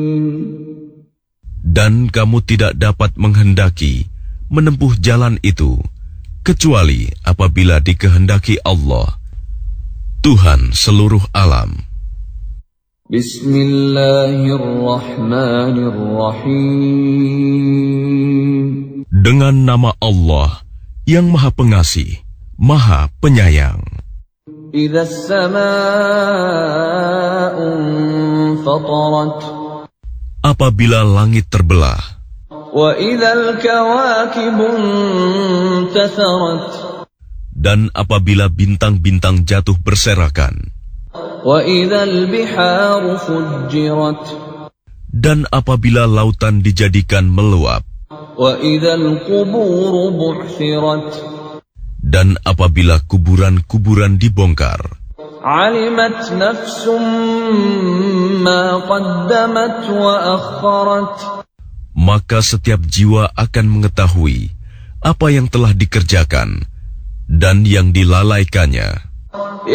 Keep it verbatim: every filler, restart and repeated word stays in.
Dan kamu tidak dapat menghendaki menempuh jalan itu kecuali apabila dikehendaki Allah, Tuhan seluruh alam. Bismillahirrahmanirrahim. Dengan nama Allah yang Maha Pengasih, Maha Penyayang. Idza as-samaa'u fatarat. Apabila langit terbelah, wa idzal kawakibu intatharat. Dan apabila bintang-bintang jatuh berserakan, wa idzal biharu fujjirat. Dan apabila lautan dijadikan meluap, wa idzal quburu bu'thirat. Dan apabila kuburan-kuburan dibongkar, alimat nafsum ma qaddamat wa akharat. Maka setiap jiwa akan mengetahui apa yang telah dikerjakan dan yang dilalaikannya.